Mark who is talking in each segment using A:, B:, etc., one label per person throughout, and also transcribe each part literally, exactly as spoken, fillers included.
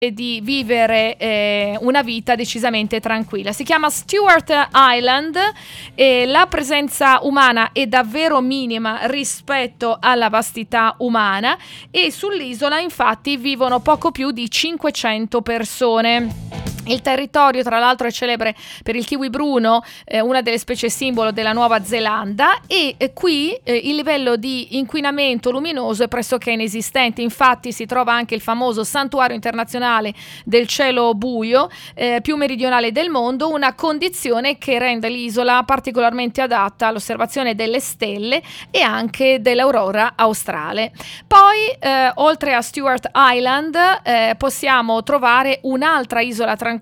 A: e di vivere eh, una vita decisamente tranquilla. Si chiama Stewart Island e la presenza umana è davvero minima rispetto alla vastità umana, e sull'isola infatti vivono poco più di cinquecento persone. Il territorio, tra l'altro, è celebre per il kiwi bruno, eh, una delle specie simbolo della Nuova Zelanda, e eh, qui eh, il livello di inquinamento luminoso è pressoché inesistente. Infatti si trova anche il famoso santuario internazionale del cielo buio, eh, più meridionale del mondo, una condizione che rende l'isola particolarmente adatta all'osservazione delle stelle e anche dell'aurora australe. Poi, eh, oltre a Stewart Island, eh, possiamo trovare un'altra isola tranquilla,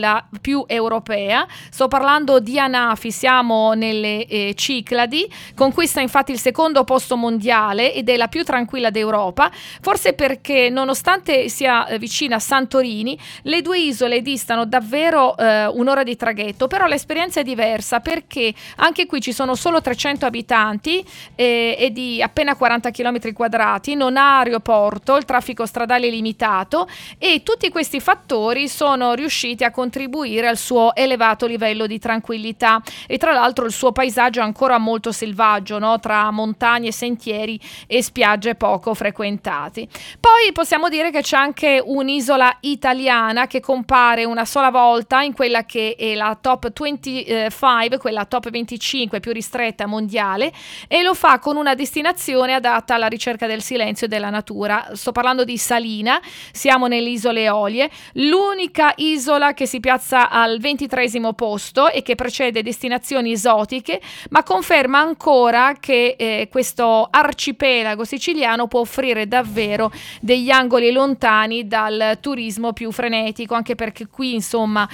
A: più europea. Sto parlando di Anafi, siamo nelle eh, Cicladi. Conquista infatti il secondo posto mondiale ed è la più tranquilla d'Europa, forse perché nonostante sia eh, vicina a Santorini, le due isole distano davvero eh, un'ora di traghetto. Però l'esperienza è diversa, perché anche qui ci sono solo trecento abitanti eh, e di appena quaranta chilometri quadrati, non ha aeroporto, il traffico stradale è limitato, e tutti questi fattori sono riusciti a contribuire al suo elevato livello di tranquillità. E tra l'altro il suo paesaggio è ancora molto selvaggio, no? Tra montagne, sentieri e spiagge poco frequentati. Poi possiamo dire che c'è anche un'isola italiana che compare una sola volta in quella che è la top venticinque, quella top venticinque più ristretta mondiale, e lo fa con una destinazione adatta alla ricerca del silenzio e della natura. Sto parlando di Salina, siamo nelle isole Eolie, l'unica isola che si piazza al ventitreesimo posto e che precede destinazioni esotiche, ma conferma ancora che eh, questo arcipelago siciliano può offrire davvero degli angoli lontani dal turismo più frenetico, anche perché qui insomma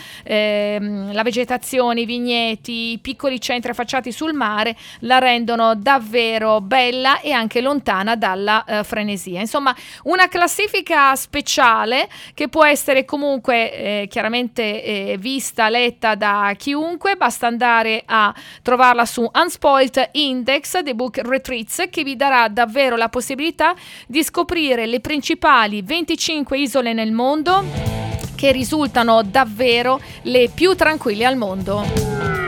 A: ehm, la vegetazione, i vigneti, i piccoli centri affacciati sul mare la rendono davvero bella e anche lontana dalla eh, frenesia. Insomma, una classifica speciale che può essere comunque eh, chiaramente eh, vista, letta da chiunque. Basta andare a trovarla su Unspoiled Index The Book Retreats, che vi darà davvero la possibilità di scoprire le principali venticinque isole nel mondo che risultano davvero le più tranquille al mondo.